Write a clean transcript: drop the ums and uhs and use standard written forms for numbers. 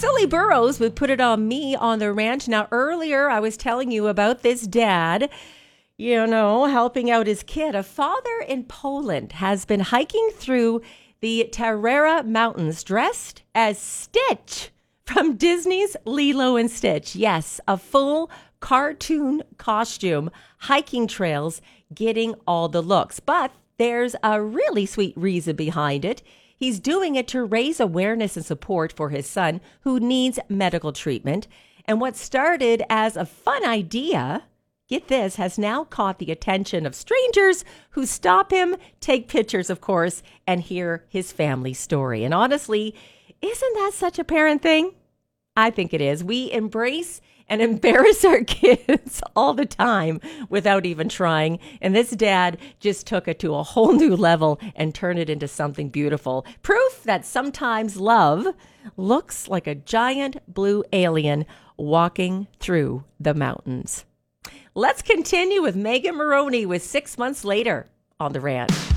Silly Burrows would put it on me on the ranch. Now, earlier I was telling you about this dad, helping out his kid. A father in Poland has been hiking through the Tarara Mountains dressed as Stitch from Disney's Lilo and Stitch. Yes, a full cartoon costume, hiking trails, getting all the looks. But there's a really sweet reason behind it. He's doing it to raise awareness and support for his son who needs medical treatment. And what started as a fun idea, get this, has now caught the attention of strangers who stop him, take pictures, of course, and hear his family story. And honestly, isn't that such a parent thing? I think it is. We embrace and embarrass our kids all the time without even trying. And this dad just took it to a whole new level and turned it into something beautiful. Proof that sometimes love looks like a giant blue alien walking through the mountains. Let's continue with Megan Moroney with 6 months later on The Rant.